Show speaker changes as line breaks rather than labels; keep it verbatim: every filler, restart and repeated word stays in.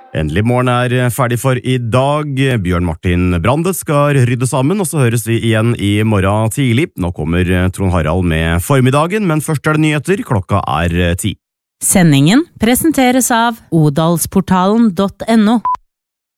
Endelig morgen er ferdig for i dag. Bjørn Martin Brande skal rydde sammen, og så høres vi igjen i morgen tidlig. Nå kommer Trond Harald med formiddagen, men først er det nyheter. Klokka er ti.
Sendingen presenteres av odalsportalen punktum no.